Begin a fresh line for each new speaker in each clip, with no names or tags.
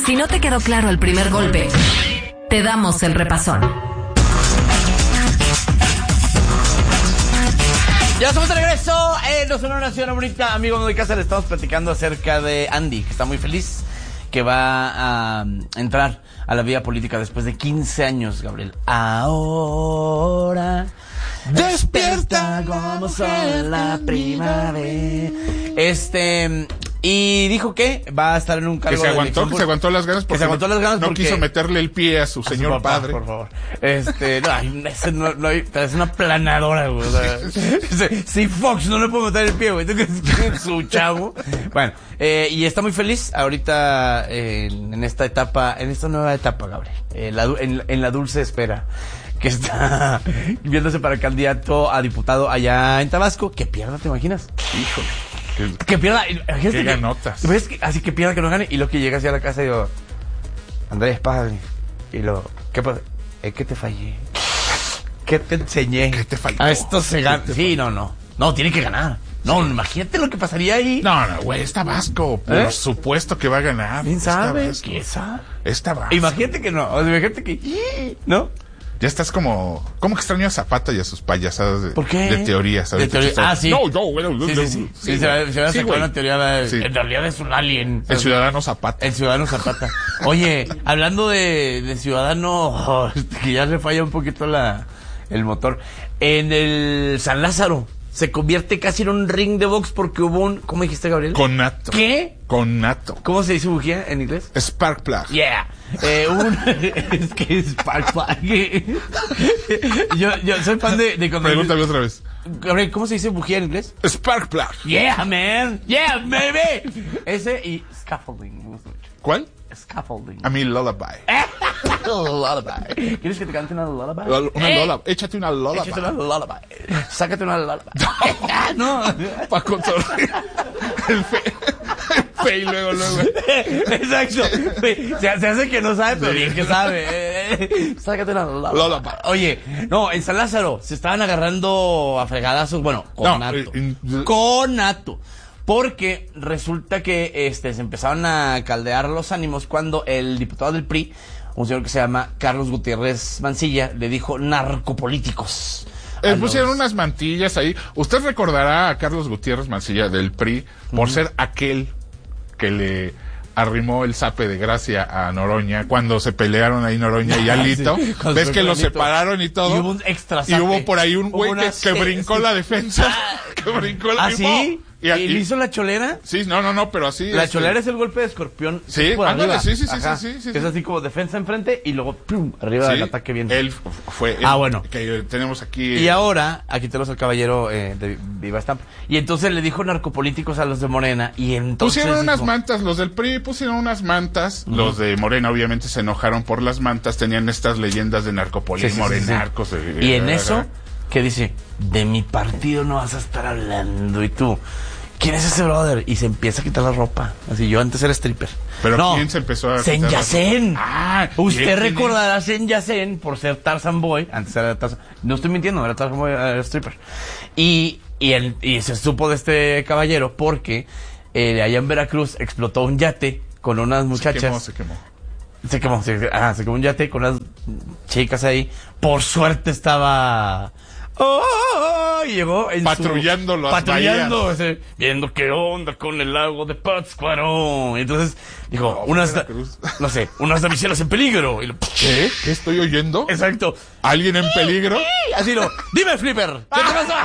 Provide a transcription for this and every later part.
Si no te quedó claro el primer golpe, te damos el repasón.
Ya estamos de regreso en Los Sonora Nación Bonita. Amigo de casa, le estamos platicando acerca de Andy, que está muy feliz, que va a entrar a la vida política después de 15 años, Gabriel. Ahora despierta como son la primavera. Y dijo que va a estar en un cargo
que se aguantó las ganas porque no quiso meterle el pie a su señor
papá,
padre.
Por favor. No, es una planadora, güey. O sea, si Fox no le puede meter el pie, güey. Su chavo. Bueno, y está muy feliz ahorita en esta etapa, en esta nueva etapa, Gabriel. En la dulce espera. Que está viéndose para candidato a diputado allá en Tabasco. Que pierda, ¿te imaginas?
Híjole.
Que pierda.
Qué ganotas.
¿Ves? Así que pierda, que no gane. Y lo que llega hacia la casa y digo, Andrés, padre. Y ¿qué pasa? ¿Qué te fallé? ¿Qué te enseñé?
¿Qué te faltó?
A esto se gana. Sí, no, tiene que ganar. No, sí. Imagínate lo que pasaría ahí.
No, güey, es Tabasco. Por supuesto que va a ganar.
¿Quién sabe? ¿Quién sabe?
Es Tabasco.
Imagínate que no. O sea, imagínate que... ¿No?
Ya estás como que extraño a Zapata y a sus payasadas
¿Por qué?
de teorías.
De teoría. Sí.
Bueno.
Sí, se va a sacar una teoría en realidad es un alien.
El ciudadano Zapata.
Oye, hablando de ciudadano, que ya le falla un poquito el motor. En el San Lázaro se convierte casi en un ring de box porque hubo un... ¿Cómo dijiste, Gabriel?
Conato.
¿Qué?
Conato.
¿Cómo se dice bujía en inglés?
Spark plug.
Yeah. Es que Spark plug. Yo soy fan de cuando...
Pregúntame otra vez.
Gabriel, ¿cómo se dice bujía en inglés?
Spark plug.
Yeah, man. Yeah, baby. Ese y scaffolding.
¿Cuál?
Scaffolding.
A mí lullaby.
Lullaby. ¿Quieres que te cante una lullaby?
Lullaby. Échate una lullaby.
Sácate una lullaby. No.
Para cotorrear. El fe y luego.
Exacto. Se hace que no sabe, pero bien que sabe. Sácate una lullaby. Oye, no, en San Lázaro se estaban agarrando a fregadazos. Bueno, conato. Porque resulta que se empezaron a caldear los ánimos cuando el diputado del PRI, un señor que se llama Carlos Gutiérrez Mancilla, le dijo narcopolíticos.
Pusieron unas mantillas ahí. Usted recordará a Carlos Gutiérrez Mancilla del PRI por ser aquel que le arrimó el zape de gracia a Noroña cuando se pelearon ahí Noroña y Alito. Sí, ves que los separaron y todo.
Y hubo un extra zape.
Y hubo por ahí un güey que brincó la defensa. Que brincó la defensa.
¿Ah, sí? ¿Y le hizo la cholera?
Sí, no, pero así.
La cholera es el golpe de escorpión.
Sí,
por arriba.
Sí.
Es así como defensa enfrente y luego ¡pum! Arriba del ataque bien.
Él fue.
Bueno.
Que tenemos aquí.
Y ahora, aquí tenemos al caballero de Viva Estampa. Y entonces le dijo narcopolíticos a los de Morena. Y entonces.
Pusieron unas mantas, los del PRI pusieron unas mantas. Los de Morena, obviamente, se enojaron por las mantas. Tenían estas leyendas de narcopolíticos, morenarcos.
Y en eso, que dice: de mi partido no vas a estar hablando. Y tú. ¿Quién es ese brother? Y se empieza a quitar la ropa. Así, yo antes era stripper.
¿Pero no, quién se empezó a
Sen Yacen. Usted recordará a Sen
Yacen
Yacen por ser Tarzan Boy. Antes era Tarzan. No estoy mintiendo, era Tarzan Boy, era stripper. Y se supo de este caballero porque allá en Veracruz explotó un yate con unas muchachas.
Se quemó
un yate con unas chicas ahí. Por suerte estaba... y llegó
patrullando,
viendo qué onda con el lago de Pátzcuaro. Entonces dijo, unas damiselas en peligro.
¿Qué estoy oyendo?
Exacto.
¿Alguien en peligro?
Así dime, Flipper, ¿qué te pasó?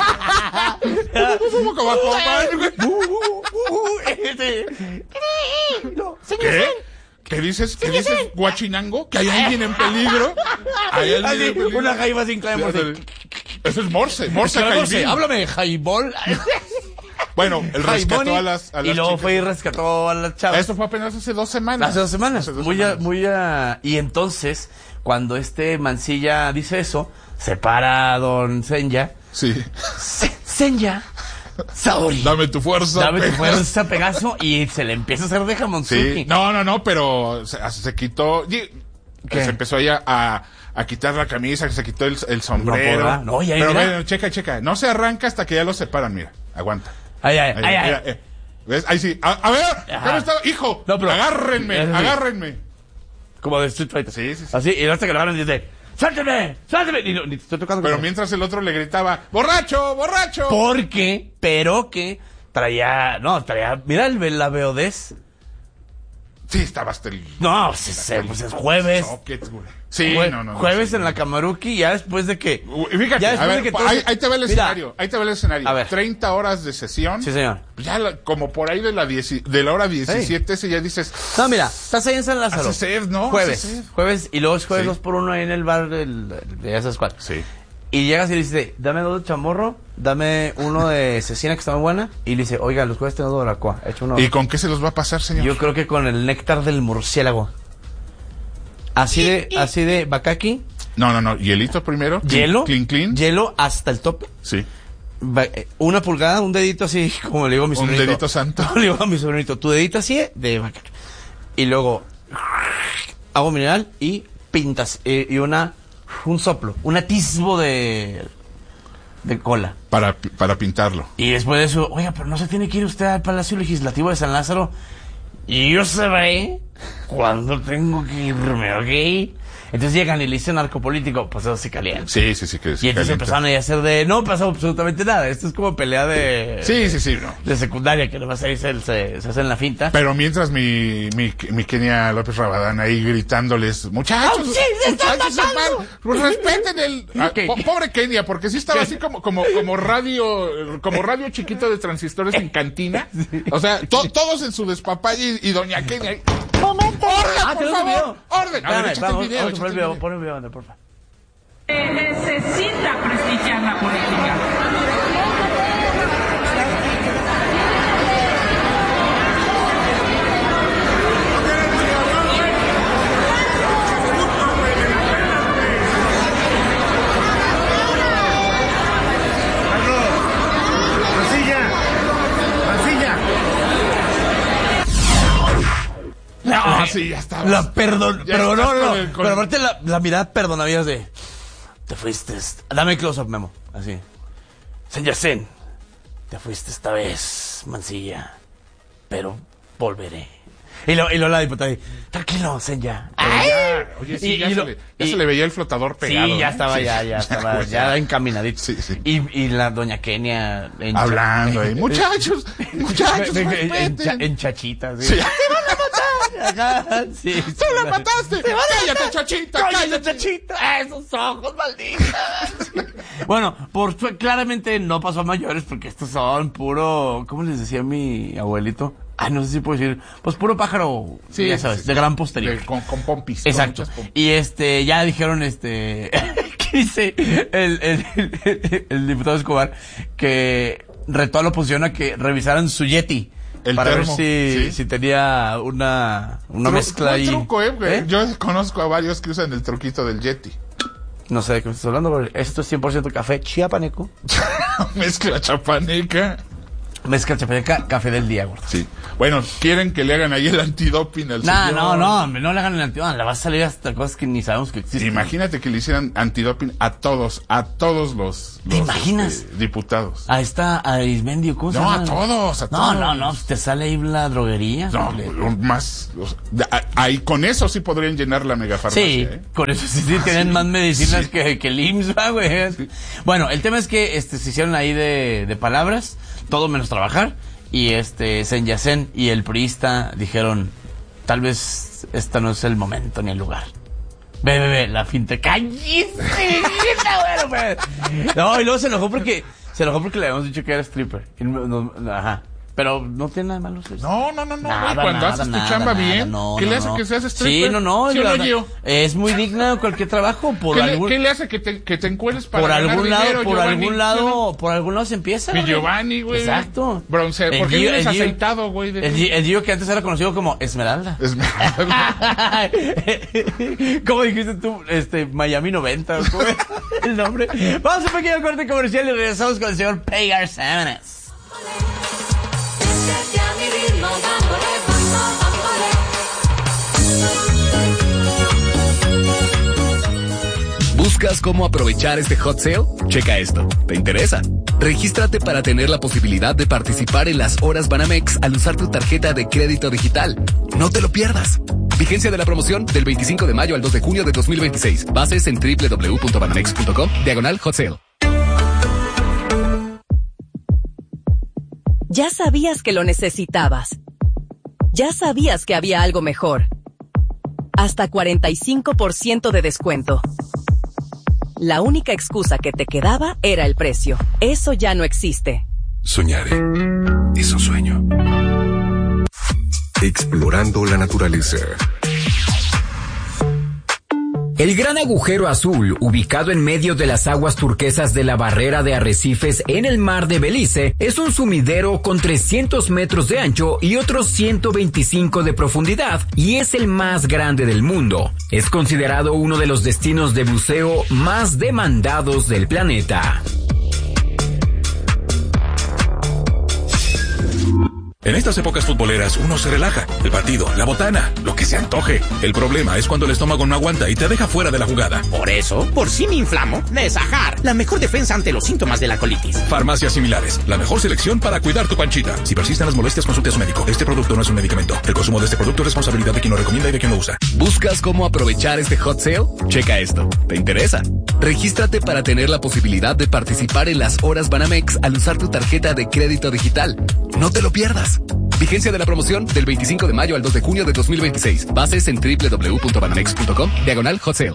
¿Qué? ¿Qué dices, guachinango? ¿Que hay alguien en peligro?
Una jaiba sin clave.
Eso es Morse Jaibín.
Háblame, Jaibol.
Bueno, él rescató a las
y luego
chicas.
fue y rescató a las chavas.
Esto fue apenas hace 2 semanas.
Y entonces, cuando Mancilla dice eso, se para don Senya.
Sí.
Senya. Saori.
Dame tu fuerza,
Pegaso, y se le empieza a hacer de jamonzuki.
Sí. No, pero se quitó. Se empezó allá a quitar la camisa, se quitó el sombrero.
Pero
checa. No se arranca hasta que ya lo separan, mira. Aguanta.
Ay.
¿Ves? Ahí sí. A ver, ¿cómo está? Hijo,
No, pero-
agárrenme.
Como de Street Fighter.
Sí.
Así, y hasta que lo agarran y dice, ¡suélteme! Y no, ni te estoy tocando.
Pero
con-
mientras el otro le gritaba, ¡borracho!
Pero que traía, mira la veodez.
Sí, estaba hasta el...
No, pues es jueves.
Sockets, güey. Sí,
Jueves
sí.
en la Camaruki, ya después de que...
Fíjate,
ya después
a
de que
ver,
todos-
ahí te ve el
Mira,
escenario.
A ver.
30 horas de sesión.
Sí, señor.
Ya como por ahí de la hora 17, ese ya dices...
No, mira, estás ahí en San Lázaro.
Hace sed, ¿no?
Jueves.
Hace sed.
Jueves, y luego es jueves
Sí.
2x1 ahí en el bar de ya sabes cuál.
Sí.
Y llegas y le dices, dame 2 de chamorro, dame uno de cecina que está muy buena. Y le dice, oiga, los jueves tengo de baracoa. He hecho uno.
¿Y con qué se los va a pasar, señor?
Yo creo que con el néctar del murciélago. Así de bakaki,
No. Hielito primero.
hielo,
Clean.
hielo hasta el tope.
Sí.
Una pulgada, un dedito así, como le digo a mi
Un
sobrinito.
dedito santo.
Como le digo a mi sobrinito, tu dedito así de bakaki. Y luego, agua mineral y pintas, y un soplo, un atisbo de cola.
Para pintarlo.
Y después de eso, oiga, pero no se tiene que ir usted al Palacio Legislativo de San Lázaro. Y yo sabré cuándo tengo que irme, ¿ok? Entonces llegan y le dicen narcopolítico, pues eso sí calienta.
Sí, que
Y
sí
entonces
calienta.
empezaron a hacer de, no pasó absolutamente nada. Esto es como pelea de...
Sí, no.
De secundaria, que nomás ahí se hacen la finta.
Pero mientras mi Kenia López Rabadán ahí gritándoles, muchachos,
¡Oh, sí, se están matando!
pues respeten el...
Ok.
Pobre Kenia, porque sí estaba así como radio chiquito de transistores en cantina. O sea, todos en su despapalle y doña Kenia ahí,
¡Momento!
¡orden, por
tenemos
favor! ¡Orden! A ver,
Espérame,
échate
vamos,
el video,
vamos a poner el video,
échate
pon el video, Ander, porfa.
Necesita prestigiar la política.
Ah, sí, ya estaba.
La perdón,
Ya
pero
estás
no.
con
Pero aparte la mirada perdonavías de, te fuiste, dame close up, Memo, así. Señor Zen, te fuiste esta vez, Mancilla, pero volveré. Y luego la diputada, tranquilo, Zen, ya.
Oye, sí,
Y
se le veía el flotador pegado.
Sí, ya
¿no?
estaba,
Sí,
ya estaba,
pues,
ya encaminadito.
Sí.
Y la doña Kenia
Hablando ahí, muchachos, respeten.
en chachita,
Sí.
Ajá, sí.
¡Tú la mataste! ¡Cállate, chachita!
¡Cállate, chachita! ¡Esos ojos, malditos! Bueno, claramente no pasó a mayores porque estos son puro... ¿Cómo les decía mi abuelito? Ay, no sé si puedo decir... Pues puro pájaro,
Sí,
ya sabes,
sí.
de gran posterior.
Con pompis.
Exacto.
con muchas pompis.
Y ya dijeron ¿qué dice el diputado Escobar? Que retó a la oposición a que revisaran su Yeti.
El
para
termo,
ver
sí.
si tenía una mezcla ahí.
Un truco, güey.
¿Eh?
Yo conozco a varios que usan el truquito del Yeti.
No sé de qué me estás hablando, pero esto es 100% café chiapaneco.
Mezcla chapaneca.
Mezcla chapaneca, café del día, gordo.
Sí. Bueno, quieren que le hagan ahí el antidoping al señor.
No, hombre, no le hagan el antidoping. Le va a salir hasta cosas que ni sabemos que existen.
Imagínate que le hicieran antidoping a todos los
¿Te imaginas?
Diputados.
A Ismendio, ¿cómo se
No,
llama?
a todos.
No, te sale ahí la droguería.
No, más. Ahí con eso sí podrían llenar la megafarmacia.
Sí, con eso sí tienen más medicinas
Sí.
que el IMSS, güey.
Sí.
Bueno, el tema es que se hicieron ahí de palabras, todo menos trabajar, y Sen Yacen y el priista dijeron, tal vez esta no es el momento ni el lugar. Ve, la finta, cállese, bueno, pues. No, y luego se enojó porque le habíamos dicho que era stripper. Ajá. Pero no tiene nada de malo.
No,
Nada,
güey, cuando
nada,
haces tu
nada,
chamba
nada,
bien,
no,
¿qué
no,
le hace
no.
que seas stripper?
Sí, no,
¿Sí o
la
no,
verdad,
Gio?
es muy digna cualquier trabajo.
¿Qué le hace que te encueres para
Por
ganar
algún lado,
dinero, Giovanni?
por algún lado se empieza.
Mi
güey.
Giovanni, güey.
Exacto.
Bronce, ¿por qué vienes aceitado, güey?
El Gio que antes era conocido como Esmeralda.
Es
¿Cómo dijiste tú? Miami 90, ¿cómo es el nombre? Vamos a un pequeño corte comercial y regresamos con el señor Pegar Sámanas.
Busca ¿Buscas cómo aprovechar este hot sale? Checa esto. ¿Te interesa? Regístrate para tener la posibilidad de participar en las horas Banamex al usar tu tarjeta de crédito digital. No te lo pierdas. Vigencia de la promoción del 25 de mayo al 2 de junio de 2026. Bases en www.banamex.com/hot sale.
Ya sabías que lo necesitabas. Ya sabías que había algo mejor. Hasta 45% de descuento. La única excusa que te quedaba era el precio. Eso ya no existe.
Soñaré. Es un sueño. Explorando la naturaleza.
El Gran Agujero Azul, ubicado en medio de las aguas turquesas de la barrera de arrecifes en el mar de Belice, es un sumidero con 300 metros de ancho y otros 125 de profundidad, y es el más grande del mundo. Es considerado uno de los destinos de buceo más demandados del planeta.
En estas épocas futboleras uno se relaja. El partido, la botana, lo que se antoje. El problema es cuando el estómago no aguanta y te deja fuera de la jugada.
Por eso, por si me inflamo, Nesajar, la mejor defensa ante los síntomas de la colitis.
Farmacias similares, la mejor selección para cuidar tu panchita. Si persisten las molestias, consulte a su médico. Este producto no es un medicamento. El consumo de este producto es responsabilidad de quien lo recomienda y de quien lo usa.
¿Buscas cómo aprovechar este hot sale? Checa esto. ¿Te interesa? Regístrate para tener la posibilidad de participar en las horas Banamex al usar tu tarjeta de crédito digital. No te lo pierdas. Vigencia de la promoción del 25 de mayo al 2 de junio de 2026. Bases en www.banamex.com/hot sale.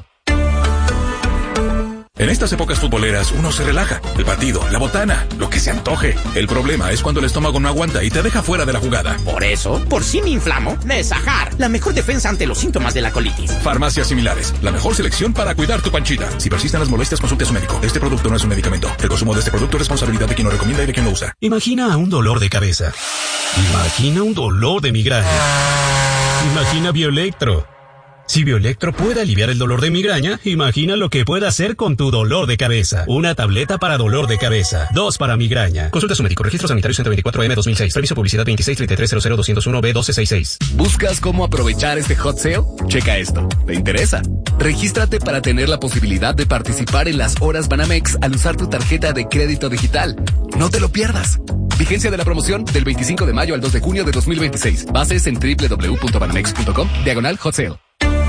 En estas épocas futboleras uno se relaja. El partido, la botana, lo que se antoje. El problema es cuando el estómago no aguanta y te deja fuera de la jugada.
Por eso, por si me inflamo, Nesajar, la mejor defensa ante los síntomas de la colitis.
Farmacias similares, la mejor selección para cuidar tu panchita. Si persisten las molestias, consulte a su médico. Este producto no es un medicamento. El consumo de este producto es responsabilidad de quien lo recomienda y de quien lo usa.
Imagina un dolor de cabeza. Imagina un dolor de migraña. Imagina Bioelectro. Si Bioelectro puede aliviar el dolor de migraña, imagina lo que puede hacer con tu dolor de cabeza. Una tableta para dolor de cabeza. 2 para migraña. Consulta a su médico. Registro sanitario 124M 2006. Permiso publicidad 2633000201B1266.
¿Buscas cómo aprovechar este hot sale? Checa esto. ¿Te interesa? Regístrate para tener la posibilidad de participar en las horas Banamex al usar tu tarjeta de crédito digital. No te lo pierdas. Vigencia de la promoción del 25 de mayo al 2 de junio de 2026. Bases en www.banamex.com/hot sale.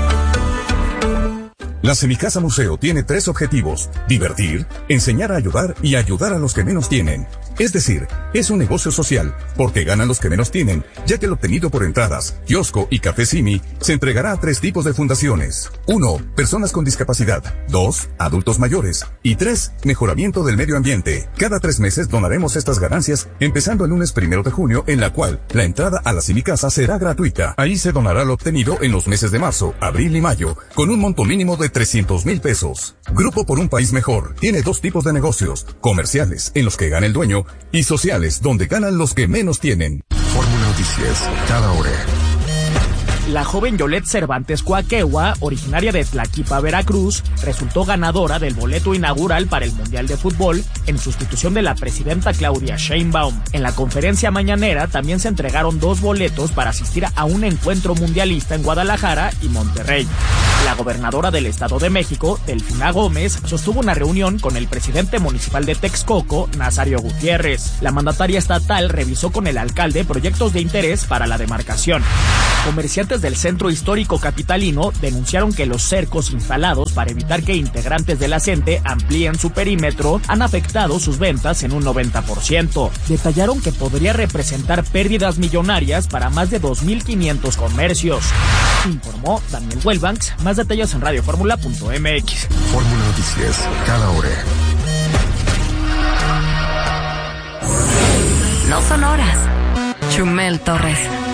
La Semicasa Museo tiene 3 objetivos: divertir, enseñar a ayudar y ayudar a los que menos tienen. Es decir, es un negocio social, porque ganan los que menos tienen, ya que el obtenido por entradas, kiosco y café Simi se entregará a 3 tipos de fundaciones. 1. Personas con discapacidad. 2. Adultos mayores. Y 3. Mejoramiento del medio ambiente. Cada 3 meses donaremos estas ganancias, empezando el lunes 1 de junio, en la cual la entrada a la Semicasa será gratuita. Ahí se donará lo obtenido en los meses de marzo, abril y mayo, con un monto mínimo de 300,000 pesos. Grupo por un País Mejor tiene 2 tipos de negocios: comerciales, en los que gana el dueño, y sociales, donde ganan los que menos tienen.
Fórmula Noticias, cada hora.
La joven Yolette Cervantes Coaquegua, originaria de Tlaquipa, Veracruz, resultó ganadora del boleto inaugural para el Mundial de Fútbol en sustitución de la presidenta Claudia Sheinbaum. En la conferencia mañanera también se entregaron 2 boletos para asistir a un encuentro mundialista en Guadalajara y Monterrey. La gobernadora del Estado de México, Delfina Gómez, sostuvo una reunión con el presidente municipal de Texcoco, Nazario Gutiérrez. La mandataria estatal revisó con el alcalde proyectos de interés para la demarcación. Comerciantes del centro histórico capitalino denunciaron que los cercos instalados para evitar que integrantes de la CENTE amplíen su perímetro han afectado sus ventas en un 90%. Detallaron que podría representar pérdidas millonarias para más de 2,500 comercios. Informó Daniel Welbanks. Más detalles en radioformula.mx.
Fórmula Noticias, cada hora.
No son horas. Chumel Torres.